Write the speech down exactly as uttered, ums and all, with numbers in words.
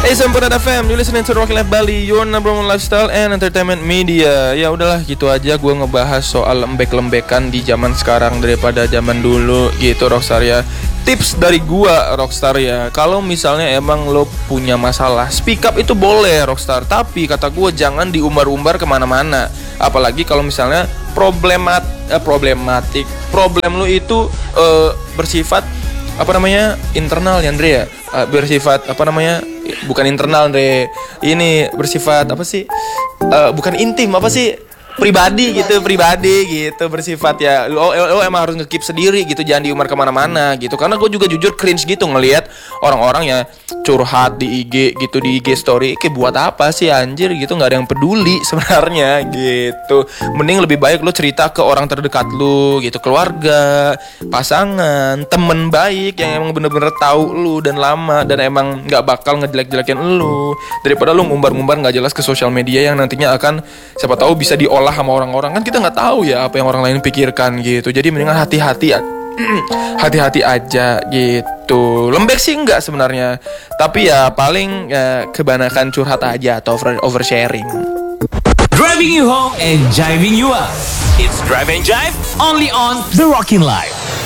Hey, Semperat F M, you listening to Rocky Life Bali, your number one lifestyle and entertainment media. Ya udahlah, gitu aja gue ngebahas soal lembek-lembekan di zaman sekarang daripada zaman dulu gitu, Rockstar ya. Tips dari gue, Rockstar ya, kalau misalnya emang lo punya masalah, speak up itu boleh, Rockstar. Tapi kata gue jangan diumbar-umbar kemana-mana. Apalagi kalau misalnya problemat, eh, problematik, problem lo itu eh, bersifat apa namanya internal ya Andre ya, uh, bersifat apa namanya bukan internal Andre, ini bersifat apa sih, uh, bukan intim, apa sih, pribadi gitu, pribadi gitu, bersifat ya lo, lo, lo emang harus nge-keep sendiri gitu, jangan diumbar kemana-mana gitu. Karena gue juga jujur cringe gitu ngelihat orang-orang ya curhat di I G gitu, di I G story, kayak buat apa sih anjir gitu, nggak ada yang peduli sebenarnya gitu. Mending lebih baik lo cerita ke orang terdekat lo gitu, keluarga, pasangan, temen baik yang emang bener-bener tahu lo dan lama dan emang nggak bakal ngejelek-jelekin lo, daripada lo ngumbar-ngumbar nggak jelas ke sosial media yang nantinya akan siapa tahu bisa diolah sama orang-orang. Kan kita nggak tahu ya apa yang orang lain pikirkan gitu. Jadi mendingan hati-hati ya, hati-hati aja gitu. Lembek sih enggak sebenarnya, tapi ya paling ya, kebanyakan curhat aja atau oversharing. Driving you home and jiving you up. It's Drive and Jive only on The Rockin' Life.